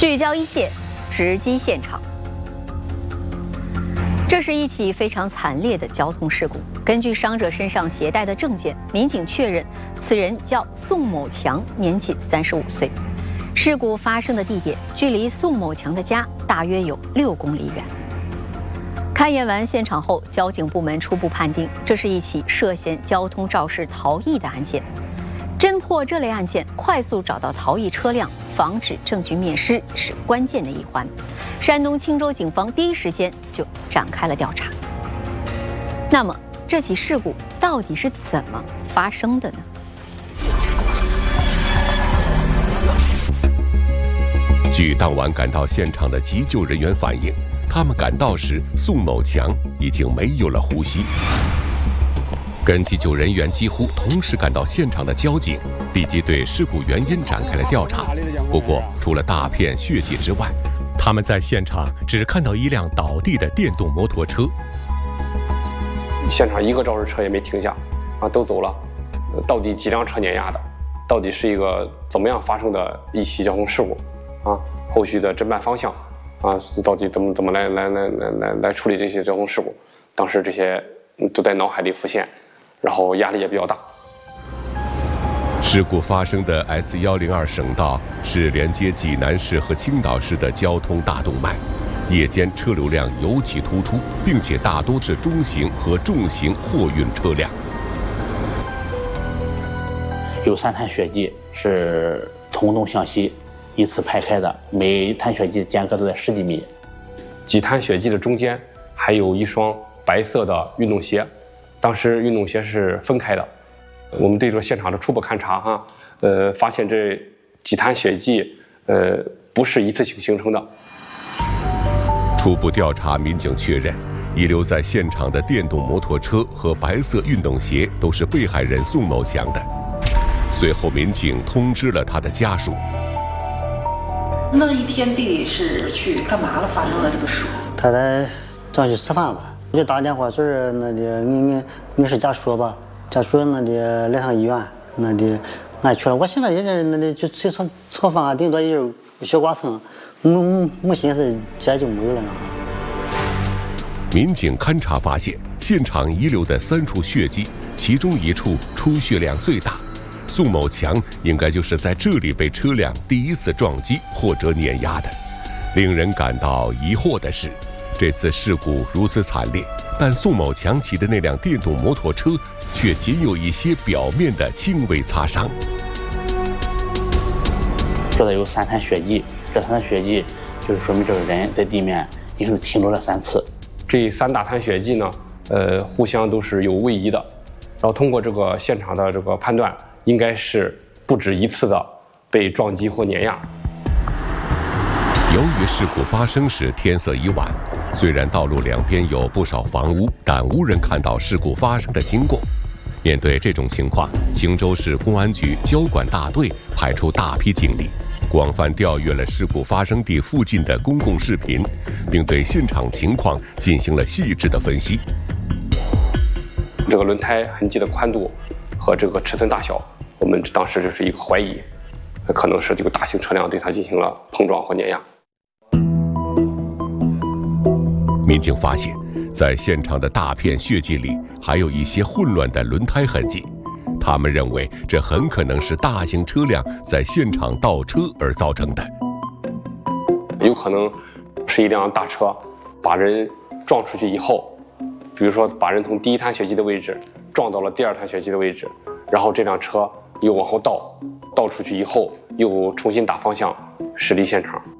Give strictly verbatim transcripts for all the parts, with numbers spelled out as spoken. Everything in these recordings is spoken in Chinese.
聚焦一线，直击现场。这是一起非常惨烈的交通事故。根据伤者身上携带的证件，民警确认此人叫宋某强，年仅三十五岁。事故发生的地点距离宋某强的家大约有六公里远。勘验完现场后，交警部门初步判定，这是一起涉嫌交通肇事逃逸的案件。侦破这类案件，快速找到逃逸车辆，防止证据灭失是关键的一环。山东青州警方第一时间就展开了调查。那么，这起事故到底是怎么发生的呢？ 据当晚赶到现场的急救人员反映，他们赶到时，宋某强已经没有了呼吸。跟急救人员几乎同时赶到现场的交警，立即对事故原因展开了调查。不过，除了大片血迹之外，他们在现场只看到一辆倒地的电动摩托车。 现场一个肇事车也没停下，啊，都走了。到底几辆车碾压的？到底是一个怎么样发生的一起交通事故？啊，后续的侦办方向，啊，到底怎么怎么来来来来来来处理这些交通事故？当时这些都在脑海里浮现。然后压力也比较大。 事故发生的 S 一零二省道是连接济南市和青岛市的交通大动脉，夜间车流量尤其突出，并且大多是中型和重型货运车辆。 有三滩血迹是从东向西依次排开的，每滩血迹间隔都在十几米。 几滩血迹的中间还有一双白色的运动鞋。当时运动鞋是分开的，我们对这个现场的初步勘查哈，呃，发现这几滩血迹，呃，不是一次性形成的。 初步调查，民警确认，遗留在现场的电动摩托车和白色运动鞋都是被害人宋某强的。随后，民警通知了他的家属。 那一天弟弟是去干嘛了？发生了这个事故？ 他在上去吃饭吧。我就打电话说是那的，你你你是家属吧？家属那的来趟医院，那的俺去了。我现在也是那的就吃吃吃饭啊，顶多也就小刮蹭，没没心思接就没有了啊。 民警勘查发现，现场遗留的三处血迹，其中一处出血量最大。宋某强应该就是在这里被车辆第一次撞击或者碾压的。令人感到疑惑的是，这次事故如此惨烈，但宋某强骑的那辆电动摩托车却仅有一些表面的轻微擦伤。 说的有三滩血迹，这三滩血迹就是说明这个人在地面已经停留了三次。 这三大滩血迹呢，呃，互相都是有位移的，然后通过这个现场的这个判断，应该是不止一次的被撞击或碾压。 由于事故发生时天色已晚，虽然道路两边有不少房屋，但无人看到事故发生的经过。面对这种情况，青州市公安局交管大队派出大批警力，广泛调阅了事故发生地附近的公共视频，并对现场情况进行了细致的分析。 这个轮胎痕迹的宽度和这个尺寸大小，我们当时就是一个怀疑，可能是这个大型车辆对它进行了碰撞或碾压。 民警发现，在现场的大片血迹里还有一些混乱的轮胎痕迹，他们认为这很可能是大型车辆在现场倒车而造成的。 有可能是一辆大车把人撞出去以后，比如说把人从第一滩血迹的位置撞到了第二滩血迹的位置，然后这辆车又往后倒，倒出去以后又重新打方向驶离现场。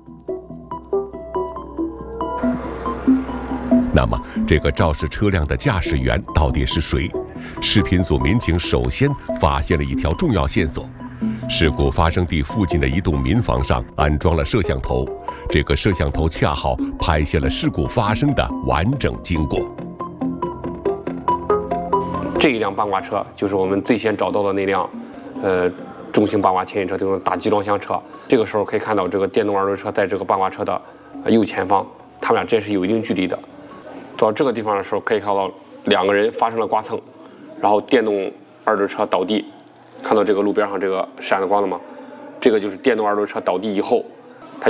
那么，这个肇事车辆的驾驶员到底是谁？视频组民警首先发现了一条重要线索：事故发生地附近的一栋民房上安装了摄像头，这个摄像头恰好拍下了事故发生的完整经过。 这一辆八卦车就是我们最先找到的那辆，呃，中型八卦牵引车，这种大集装箱车。这个时候可以看到，这个电动二轮车在这个八卦车的右前方，他们俩之间是有一定距离的。到这个地方的时候，可以看到两个人发生了刮蹭，然后电动二轮车倒地，看到这个路边上这个闪的光了吗？这个就是电动二轮车倒地以后